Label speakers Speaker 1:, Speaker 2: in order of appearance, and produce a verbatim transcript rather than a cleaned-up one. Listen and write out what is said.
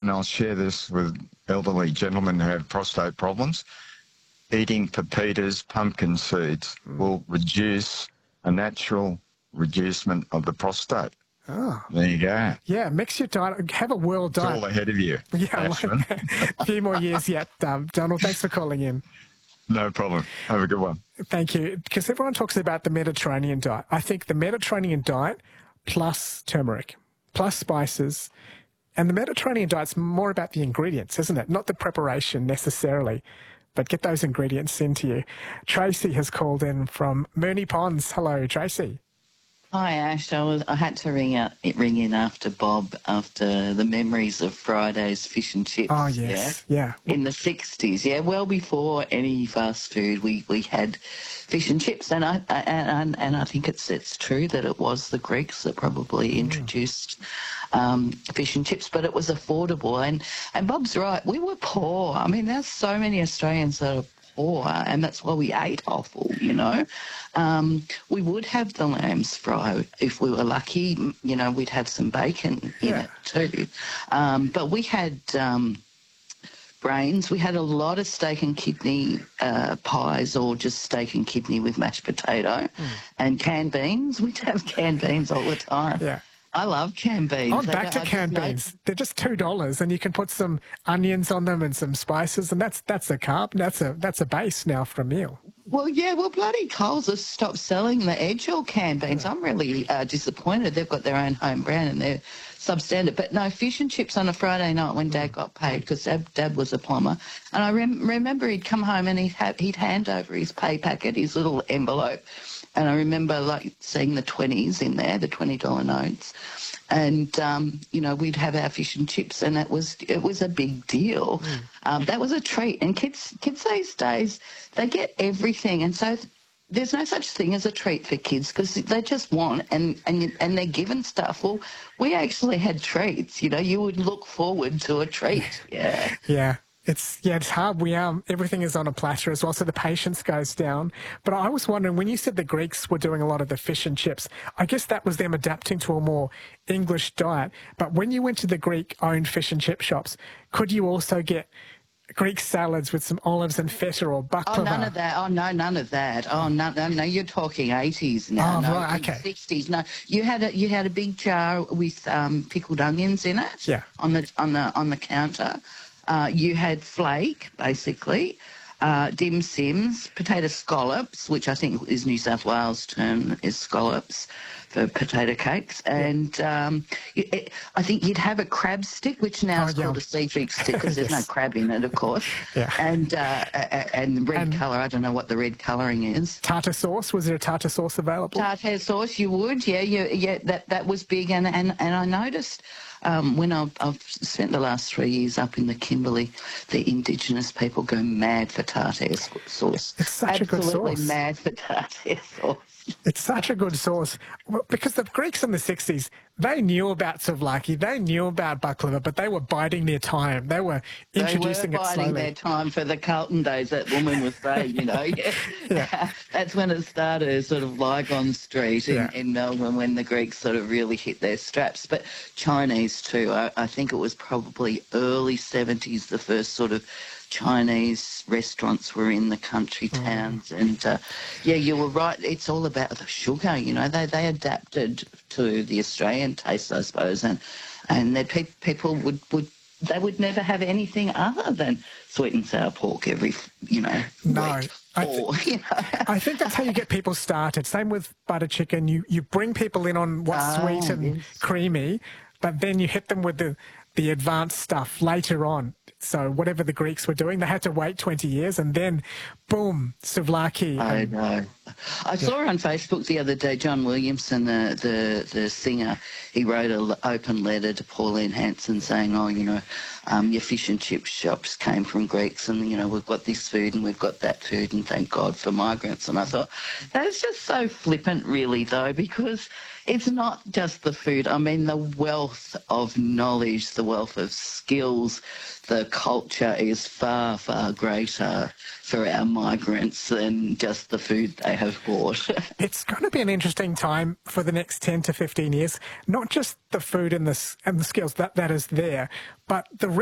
Speaker 1: and I'll share this with elderly gentlemen who have prostate problems, eating pepitas, pumpkin seeds, mm. will reduce a natural reducement of the prostate.
Speaker 2: Oh.
Speaker 1: There you go.
Speaker 2: Yeah, mix your diet. Have a world
Speaker 1: It's
Speaker 2: diet.
Speaker 1: all ahead of you.
Speaker 2: Yeah, like, a few more years yet. Um, Donald, thanks for calling in.
Speaker 1: No problem. Have a good one.
Speaker 2: Thank you. Because everyone talks about the Mediterranean diet. I think the Mediterranean diet plus turmeric, plus spices, and the Mediterranean diet's more about the ingredients, isn't it? Not the preparation necessarily, but get those ingredients into you. Tracy has called in from Moonee Ponds. Hello, Tracy.
Speaker 3: Hi, Ash. I, was, I had to ring out, ring in after Bob, after the memories of Friday's fish and chips.
Speaker 2: Oh, yes, yeah.
Speaker 3: yeah. In the sixties, yeah. Well before any fast food, we, we had fish and chips. And I and, and I think it's it's true that it was the Greeks that probably introduced um, fish and chips, but it was affordable. And, and Bob's right, we were poor. I mean, there's so many Australians that are poor, and that's why we ate offal, you know. Um, we would have the lamb's fry if we were lucky. You know, we'd have some bacon in
Speaker 2: yeah.
Speaker 3: it too. Um, but we had um, brains. We had a lot of steak and kidney uh, pies, or just steak and kidney with mashed potato mm. and canned beans. We'd have canned beans all the time.
Speaker 2: Yeah.
Speaker 3: I love canned beans.
Speaker 2: I'm back to canned beans. They're just two dollars, and you can put some onions on them and some spices, and that's that's a carb. That's a that's a base now for a meal.
Speaker 3: Well, yeah, well, bloody Coles has stopped selling the Edgell canned beans. I'm really uh, disappointed. They've got their own home brand and they're substandard. But no, fish and chips on a Friday night when Dad got paid, because Dad, Dad was a plumber. And I rem- remember he'd come home and he'd, have, he'd hand over his pay packet, his little envelope. And I remember, like, seeing the twenties in there, the twenty dollar notes. And, um, you know, we'd have our fish and chips, and it was it was a big deal. Mm. Um, that was a treat. And kids kids these days, they get everything. And so there's no such thing as a treat for kids, because they just want, and, and, and they're given stuff. Well, we actually had treats. You know, you would look forward to a treat. Yeah.
Speaker 2: Yeah. It's, yeah, it's hard. We um, everything is on a platter as well, so the patience goes down. But I was wondering, when you said the Greeks were doing a lot of the fish and chips, I guess that was them adapting to a more English diet. But when you went to the Greek-owned fish and chip shops, could you also get Greek salads with some olives and feta or baklava?
Speaker 3: Oh, none of that. Oh, no, none of that. Oh, no, no, no, you're talking eighties now.
Speaker 2: Oh,
Speaker 3: no,
Speaker 2: right, okay.
Speaker 3: sixties. No, you had a you had a big jar with um, pickled onions in it.
Speaker 2: Yeah.
Speaker 3: On the on the on the counter. Uh, you had flake, basically, uh, dim sims, potato scallops, which I think is New South Wales term, is scallops for potato cakes. And um, it, I think you'd have a crab stick, which now
Speaker 2: oh,
Speaker 3: is
Speaker 2: yeah.
Speaker 3: called a seafood stick, because
Speaker 2: yes.
Speaker 3: there's no crab in it, of course.
Speaker 2: Yeah.
Speaker 3: And uh, and red
Speaker 2: and
Speaker 3: colour, I don't know what the red colouring is.
Speaker 2: Tartar sauce, was there a tartar sauce available?
Speaker 3: Tartar sauce, you would, yeah, you, yeah, that, that was big. And, and, and I noticed... Um, when I've, I've spent the last three years up in the Kimberley, the Indigenous people go mad for tartare sauce.
Speaker 2: It's such
Speaker 3: Absolutely
Speaker 2: a good sauce.
Speaker 3: Absolutely mad for tartare sauce.
Speaker 2: It's such a good sauce. Well, because the Greeks in the sixties, they knew about souvlaki, they knew about baklava, but they were biding their time. They were introducing
Speaker 3: they were
Speaker 2: it slowly.
Speaker 3: biding their time for the Carlton days, that woman was saying, you know. Yeah.
Speaker 2: yeah.
Speaker 3: That's when it started, sort of Lygon Street in,
Speaker 2: yeah.
Speaker 3: in Melbourne, when the Greeks sort of really hit their straps. But Chinese too. I, I think it was probably early seventies, the first sort of Chinese restaurants were in the country towns. Mm. And, uh, yeah, you were right. It's all about the sugar, you know. They they adapted to the Australian taste, I suppose, and and that pe- people would, would they would never have anything other than sweet and sour pork every, you know,
Speaker 2: no.
Speaker 3: week.
Speaker 2: I,
Speaker 3: or,
Speaker 2: th-
Speaker 3: you know.
Speaker 2: I think that's how you get people started. Same with butter chicken. You, you bring people in on what's
Speaker 3: Ah,
Speaker 2: sweet and
Speaker 3: yes.
Speaker 2: creamy, but then you hit them with the, the advanced stuff later on. So whatever the Greeks were doing, they had to wait twenty years, and then, boom, souvlaki.
Speaker 3: I
Speaker 2: and,
Speaker 3: know. I
Speaker 2: yeah.
Speaker 3: saw on Facebook the other day, John Williamson, the, the, the singer, he wrote an open letter to Pauline Hanson saying, oh, you know, um, your fish and chip shops came from Greeks, and, you know, we've got this food and we've got that food, and thank God for migrants. And I thought, that's just so flippant, really, though, because it's not just the food. I mean, the wealth of knowledge, the wealth of skills, the culture is far, far greater for our migrants than just the food they have bought.
Speaker 2: It's going to be an interesting time for the next ten to fifteen years, not just the food and the, and the skills, that, that is there, but the